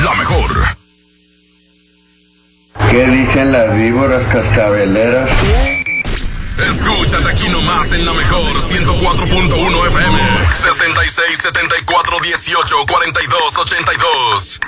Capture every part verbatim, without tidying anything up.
la mejor. ¿Qué dicen las víboras cascabeleras? Escúchate aquí nomás en la mejor ciento cuatro punto uno F M. sesenta y seis, setenta y cuatro, dieciocho, cuarenta y dos, ochenta y dos.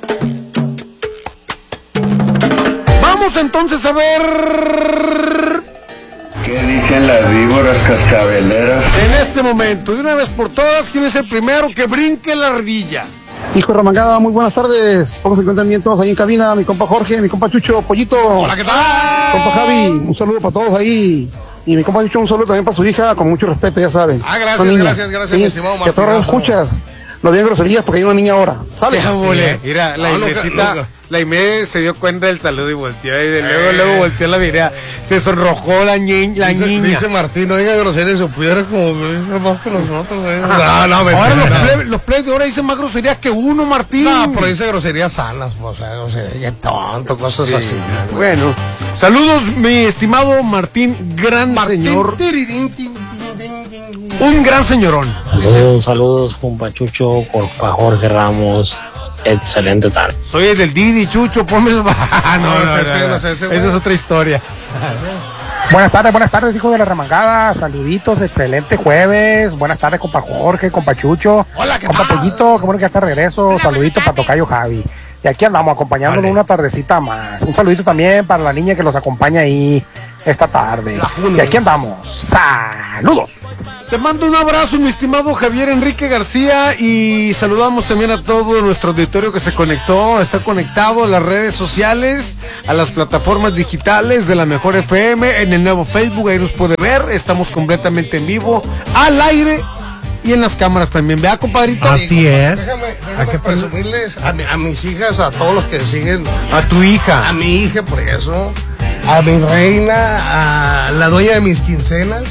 Vamos entonces a ver... ¿Qué dicen las víboras cascabeleras? En este momento, de una vez por todas, ¿quién es el primero que brinque la ardilla? Hijo de Remangada, muy buenas tardes. ¿Cómo se encuentran bien todos ahí en cabina? Mi compa Jorge, mi compa Chucho, Pollito. Hola, ¿qué tal? Compa Javi, un saludo para todos ahí. Y mi compa Chucho, un saludo también para su hija, con mucho respeto, ya saben. Ah, gracias, gracias, gracias, mi estimado Martín. Que a todos los escuchas. No digan groserías porque hay una niña ahora. ¿Sale? Mira, la no, Inésita, no, no. la Inés se dio cuenta del saludo y volteó. Y de luego, eh. luego volteó la mirada. Se sonrojó la, ñi la dice, niña. Dice Martín, no diga groserías, se pudiera como dice más que nosotros, güey. No, no, me Ahora los plebes los plebes de ahora dicen más groserías que uno, Martín. No, pero dice groserías sanas, pues, o sea, groserías tonto, cosas sí. así. Bueno, saludos, mi estimado Martín, gran Martín, señor. Tiridín, tin, tin, tin, tin. Un gran señorón. Saludos, saludos, compa Chucho, compa Jorge Ramos. Excelente tal. Soy el del Didi, Chucho, ponme... no, no, no, no, ese, no, ese, ese, esa es otra historia. Buenas tardes, buenas tardes, hijos de la remangada. Saluditos, excelente jueves. Buenas tardes, compa Jorge, compa Chucho. Hola, ¿qué compa tal? Pollito, qué bueno que hasta regreso. Saluditos para Tocayo Javi. Y aquí andamos acompañándolo vale. una tardecita más. Un saludito también para la niña que los acompaña ahí esta tarde. Y aquí andamos. ¡Saludos! Te mando un abrazo, mi estimado Javier Enrique García, y saludamos también a todo nuestro auditorio que se conectó, está conectado a las redes sociales, a las plataformas digitales de la Mejor F M, en el nuevo Facebook, ahí nos puede ver, estamos completamente en vivo, al aire y en las cámaras también. Vea, compadrito. Así es. Déjame, déjame presumirles a, mi, a mis hijas, a todos los que siguen. A tu hija. A mi hija, por eso. A mi reina, a la dueña de mis quincenas.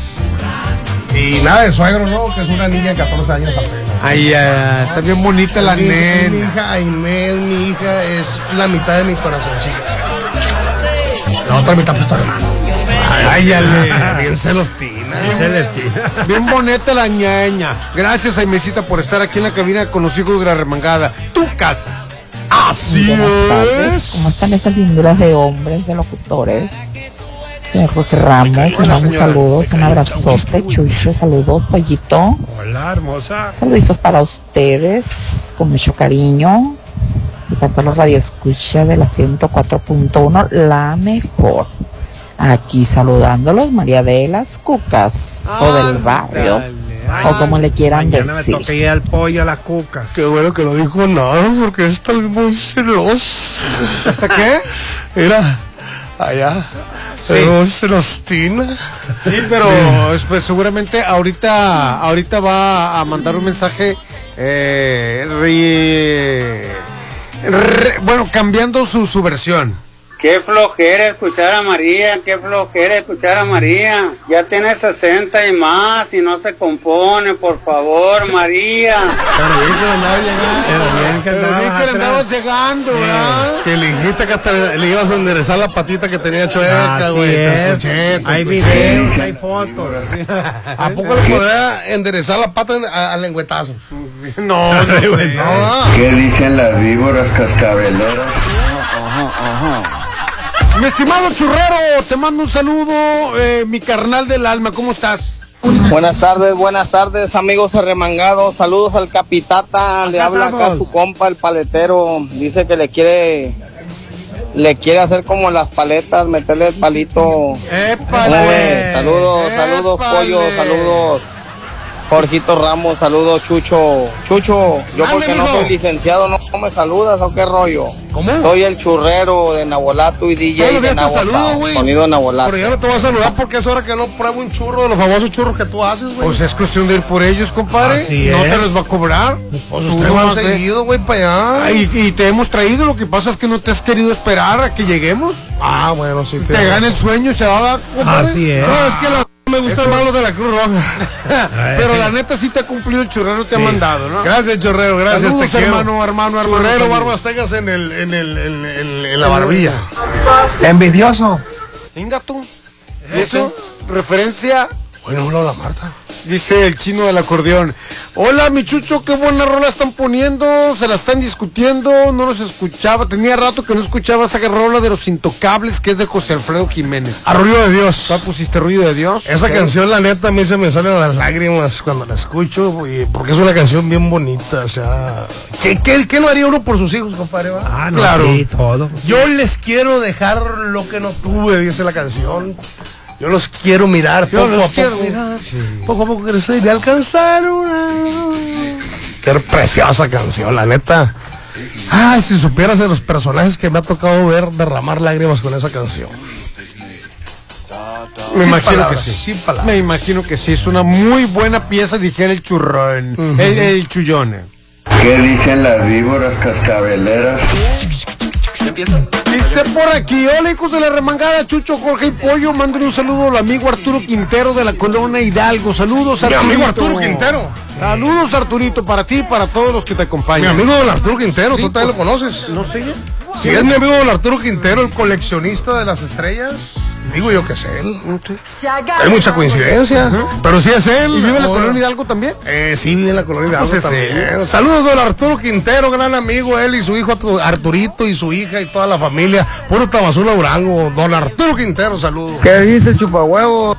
Y nada de suegro, ¿no? Que es una niña de catorce años apenas. Ay, uh, está bien bonita la mi, nena. Mi hija Aimee, mi hija es la mitad de mi corazoncito. La otra mitad pues tu hermano. Ay, ale. Bien celostina. Bien, bien bonita la ñaña. Gracias, Aimecita, por estar aquí en la cabina con los hijos de la remangada. Tu casa. Así Buenas es. tardes. ¿Cómo están esas linduras de hombres, de locutores? Señor Jorge Ramos, te mando saludos, un abrazote, Chucho, saludos, Pollito. Hola, hermosa. Saluditos para ustedes, con mucho cariño. Y para todos los radioescuchas de la ciento cuatro punto uno, la mejor. Aquí saludándolos, María de las Cucas, ah, o del barrio, dale, o como le quieran mañana decir. Me toca ir al pollo a las Cucas. Qué bueno que no dijo nada, porque está muy celoso. ¿Hasta qué? Mira, allá. Sí. Celostina. Sí, pero pues, seguramente ahorita ahorita va a mandar un mensaje eh, re, re, bueno, cambiando su, su versión. Qué flojera escuchar a María, qué flojera escuchar a María. Ya tiene sesenta y más y no se compone, por favor, María. Pero bien que le andaba llegando. Pero bien que, Pero bien que le andabas llegando, ¿verdad? Que le dijiste que hasta le ibas a enderezar la patita que tenía chueca, güey. Hay videos, hay fotos. ¿A poco le podría enderezar la pata al lengüetazo? No, no, no. ¿Qué dicen las víboras cascabeleras? Ajá, ajá. Mi estimado churrero, te mando un saludo, eh, mi carnal del alma, ¿cómo estás? Buenas tardes, buenas tardes, amigos arremangados, saludos al Capitata, le habla acá su compa el paletero, dice que le quiere, le quiere hacer como las paletas, meterle el palito. ¡Épale! Saludos, ¡Épale! Saludos, pollo, saludos. Jorgito Ramos, saludos, Chucho. Chucho, yo Dale, porque no amigo. soy licenciado, ¿no, no me saludas o qué rollo? ¿Cómo? Soy el churrero de Nabolato y D J de Nabolato, sonido de Nabolato. Pero ya no te voy a saludar porque es hora que no pruebo un churro de los famosos churros que tú haces, güey. Pues es cuestión de ir por ellos, compadre. Así no es. te los va a cobrar. Pues usted va seguido, güey, para allá. Y, y te hemos traído, lo que pasa es que no te has querido esperar a que lleguemos. Ah, bueno, sí. Te, te gana el sueño, chaval. Así es. No, es que la... me gusta el malo de la Cruz Roja. Pero la neta sí te ha cumplido, el churrero te sí. ha mandado, ¿no? Gracias, churrero, gracias. Saludos, te hermano, quiero. hermano, hermano. Churrero, barbas tengas en el, en el, en, en, en la barbilla. Envidioso. Venga tú. ¿Y eso? Referencia. Hoy no habló la Marta. Dice el chino del acordeón. Hola, mi Chucho, qué buena rola están poniendo. Se la están discutiendo. No los escuchaba. Tenía rato que no escuchaba esa rola de Los Intocables, que es de José Alfredo Jiménez. A Ruido de Dios. ¿Tú pusiste Ruido de Dios? Esa ¿Qué? canción, la neta, a mí se me salen las lágrimas cuando la escucho, porque es una canción bien bonita. O sea, ¿qué, qué, qué no haría uno por sus hijos, compadre? ¿Va? Ah, no, claro. Sí, todo. Yo les quiero dejar lo que no tuve, dice la canción. Yo los quiero mirar, Yo poco los a quiero poco, mirar, sí. poco a poco crecer y alcanzar una... Qué preciosa canción, la neta. Ay, si supieras de los personajes que me ha tocado ver derramar lágrimas con esa canción. Me Sin imagino palabras, que sí. sin palabras. Me imagino que sí. Es una muy buena pieza, dijera el churrón. Uh-huh. el, el chullón. ¿Qué dicen las víboras cascabeleras? Dice por aquí, hola hijos de la remangada, Chucho, Jorge y Pollo, manden un saludo al amigo Arturo Quintero de la Colonia Hidalgo. Saludos, Arturito. Mi amigo Arturo Quintero. Saludos, Arturito, para ti y para todos los que te acompañan. Mi amigo don Arturo Quintero, sí, ¿tú también pues, lo conoces? No sé. Si es mi amigo don Arturo Quintero, el coleccionista de las estrellas, digo yo que es él. Hay mucha coincidencia, uh-huh. pero sí es él. ¿Y vive en la Colonia Hidalgo también? Eh, sí, vive en la Colonia Hidalgo pues también. Él. Saludos don Arturo Quintero, gran amigo, él y su hijo Arturito y su hija y toda la familia. Puro Tamazula Durango, don Arturo Quintero, saludos. ¿Qué dice chupahuevo?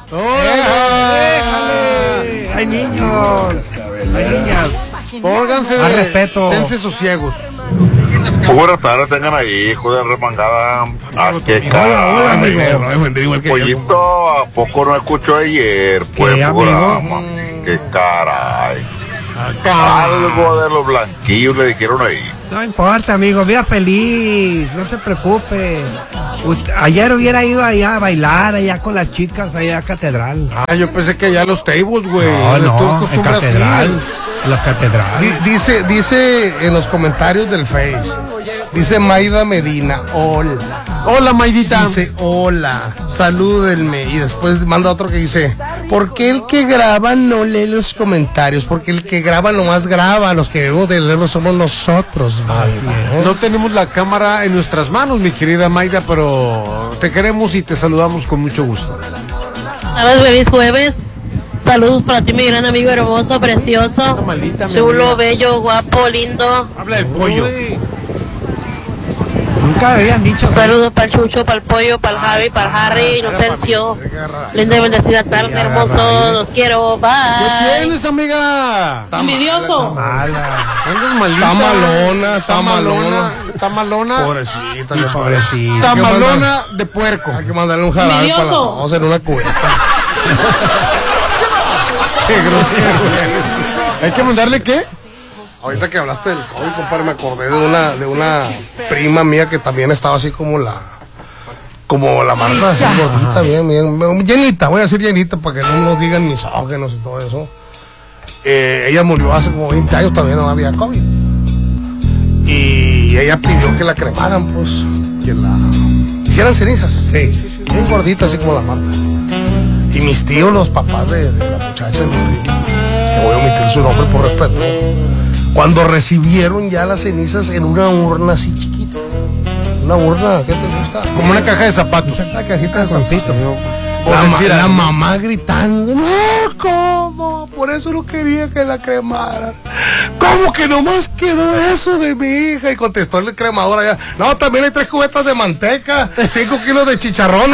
¡Déjale! Hay niños, hay niñas. Pónganse, a respeto. Dense sosiegos. Muy buenas tardes, tengan ahí, hijo de remangada. ¿A qué cara? Pollito, ¿a poco no escuchó ayer? Pues programa. Qué caray. Algo de los blanquillos le dijeron ahí. No importa, amigo, viva feliz, no se preocupe. Usted, ayer hubiera ido allá a bailar, allá con las chicas, allá a Catedral. Ah, yo pensé que allá los tables, güey. No, no, en Catedral, la Catedral. D- dice, dice en los comentarios del Face, dice Maida Medina, hola. Hola, Maidita. Dice, hola, salúdenme. Y después manda otro que dice, ¿por qué el que graba no lee los comentarios? Porque el que graba nomás graba, los que debemos de leerlos somos nosotros. Así es. No tenemos la cámara en nuestras manos, mi querida Maida, pero te queremos y te saludamos con mucho gusto. Sabes, feliz jueves. Saludos para ti, mi gran amigo hermoso, precioso, maldita, chulo, bello, guapo, lindo. Habla del pollo. Uy. Nunca me habían dicho. Saludos para el Chucho, para el Pollo, para el Javi, para el Harry, Inocencio. Linda y bendecida tarde, hermoso. Los quiero. Bye. ¿Qué tienes, amiga? Envidioso. Está malona, está malona. Está malona. Pobrecita, sí, pobrecita. Está malona de puerco. Hay que mandarle un jarabe para la tos en una cubeta. Qué grosero. ¿Hay que mandarle qué? Ahorita que hablaste del COVID, compadre, me acordé de una, de una prima mía que también estaba así como la, como la Marta, así gordita, bien, bien, bien, llenita, voy a decir llenita para que no nos digan misógenos y todo eso. Eh, ella murió hace como veinte años, también no había COVID. Y ella pidió que la cremaran, pues, que la hicieran cenizas. Sí. Bien gordita, así como la Marta. Y mis tíos, los papás de, de la muchacha, de mi prima, que voy a omitir su nombre por respeto, cuando recibieron ya las cenizas en una urna así chiquita. Una urna, ¿qué te gusta? Como una caja de zapatos. Una cajita de zapatos. La, ma la mamá gritando, no, ¿cómo? Por eso no quería que la cremaran. ¿Cómo que nomás quedó eso de mi hija? Y contestó el cremador allá, no, también hay tres cubetas de manteca, cinco kilos de chicharrones.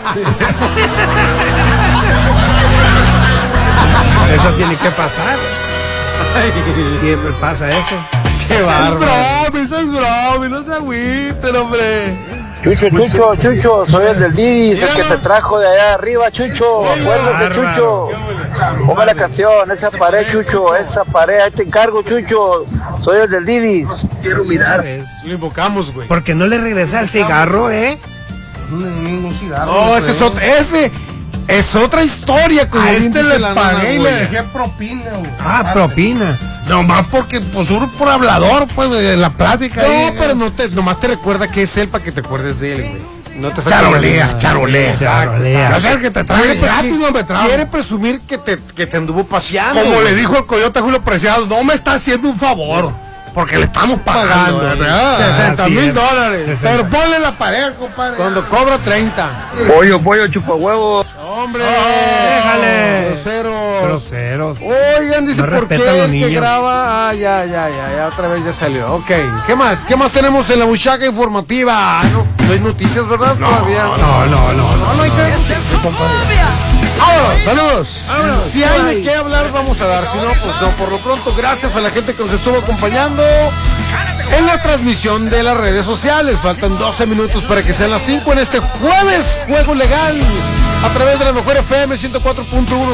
Eso tiene que pasar. Siempre pasa eso. Qué bárbaro. Es broma, eso es broma, no se agüiten, hombre. Chucho, Chucho, Chucho, soy el del Didi, el que te trajo de allá arriba, Chucho. Acuérdate, Chucho. Ponga la canción, esa pared, Chucho, esa pared, ahí te encargo, Chucho. Soy el del Didi. Quiero mirar. Lo invocamos, güey. Porque no le regresa el cigarro, ¿eh? Un cigarro. No, ese es otro, ese es otra historia. A este le pagué y le dejé propina, güey. Ah, propina. Nomás porque, pues, uno por hablador, pues, de la plática. No, ahí, pero no te, nomás te recuerda que es él para que te acuerdes de él, güey. No te charolea, charolea. Charolea. No sé que te trae gratis, no me trae. Quiere presumir que te, que te anduvo paseando. Como le dijo el coyote Julio Preciado, no me está haciendo un favor. Porque le estamos pagando. sesenta mil dólares. Pero ponle la pared, compadre. Cuando cobra treinta. Pollo, pollo, chupahuevo. hombre. Oh, déjale. Grosero. Groseros. Oigan, dice, No ¿por qué respetan a los el que niños. graba? Ah, ya, ya, ya, ya, otra vez ya salió. Ok, ¿qué más? ¿Qué más tenemos en la buchaca informativa? Ah, no, no hay noticias, ¿verdad? No, Todavía. no, no, no, no. No, no hay que... Vámonos, saludos. Vámonos. Si hay de qué hablar, vamos a dar. Si no, pues no. Por lo pronto, gracias a la gente que nos estuvo acompañando en la transmisión de las redes sociales. Faltan doce minutos para que sean las cinco en este jueves, Juego Legal, a través de la mejor F M ciento cuatro punto uno.